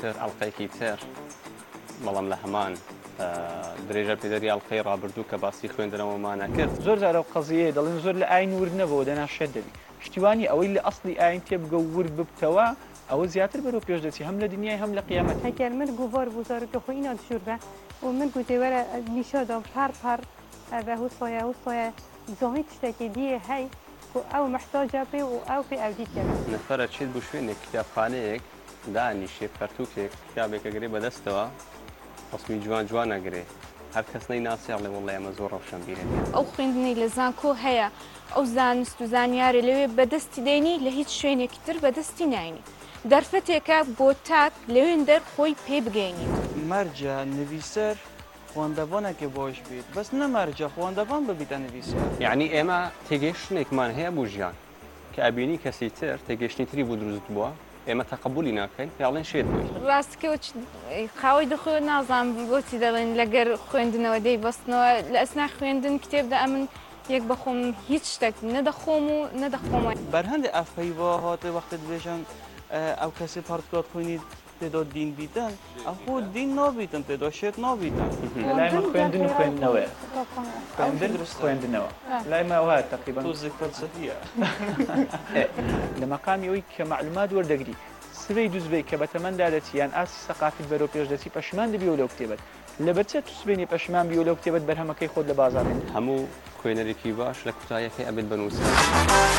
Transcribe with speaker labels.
Speaker 1: تر ئەڵلقەیەکی تر بەڵام لە هەمان درێژە پێدەری ئەڵلقەی ڕابردوو کە باسی خوێندنەوەمانە کرد.
Speaker 2: زۆر جارە قەزیەیە دەڵێن زۆر لە ئاین ورد نەبەوە دەنا شێت دەبی. شتیوانی ئەوەی لە ئەسڵی ئاین تێبگە و ورد ببتەوە ئەوە زیاتر بەرەو پێش دەچی هەم لە دنیای هەم لە قیامەت.
Speaker 3: ئەگەر مرگ و بار بزارگە خۆی ئینا دژوربە و مرگ و دێوەرە نیشادا پار ئەvە هوسۆیە زۆهی تشتێکی دیە هەی و ئەو محتاجە پێ و ئەو پێ ئەو دیکە.
Speaker 1: نەفەرە چێت بۆ شوێنێک کتابخانەیەک دانیشێ پەرتووکێک کتابێکە گرێ بەدەستەوە ڕسمی جوان ئەگرێ هەر کەس نەیناسیاڵێ وەڵڵای ئەمە زۆر ڕەوشەنبیرە.
Speaker 4: ئەو خوێندنەی لە زانکۆ هەیە ئەو زانست و زانیارە لەوێ بەدەستی دێنی لە هیچ شوێنێکی تر بەدەستی ناینی. دەرفەتێکە بۆ تاک لەوێن دەرخۆی پێ بگەینی.
Speaker 5: مەرجە نویسەر خوێندەبانێکی بۆش بیت بەس نەمەرجە خوێندەبان ببیتە نویسەر.
Speaker 1: یعنی ئێمە تێگەیشتنێکمان هەیە بۆ ژیان کە ئەبینی کەسی تر تێگەشتنی تری بۆ دروست بووە ئێمە تەقبولی ناکەین پێڵێن شێت بووی.
Speaker 4: ڕاستکەوە خاوەی دەخۆ نازانم بۆچی دەڵێن لەگەر خوێندنەوە دەی بەستنەوە لە ئەسنا خوێندن کتێبدا ئەمن یەک بەخۆم هیچ شتێک نەدەخۆم و نەدەخۆمە.
Speaker 5: بەرهەندی ئەفەیوا هاتێ وەختت دەبێژن ئەو کەسی پارتکات خوێنید تێدا دین بیتن ئەخۆ دین نابیتن تێدا شێت نابیتن.
Speaker 2: لای من خوێندن و خوێندنەوەیە. خوێندنەوە لای ما وایە تقریبا
Speaker 5: تۆزێک فەلسەفیە.
Speaker 2: لە مەقامی ئەوەی کە معلومات وەردەگری سبەی دووزبەی کە بەتەمەندا دەچی یان ئاسی سەقافیت بەرەو پێش دەچی پەشمان دەبیەوە لەو کتێبەت لەبەرچە تو سبەینی پەشمان بیەوە لەو کتێبەت بەرهەمەکەی خۆت لە بازاڕێن.
Speaker 1: هەموو خوێنەرێکی باش لە کوتایەکەی ئەبێت بنووسێت.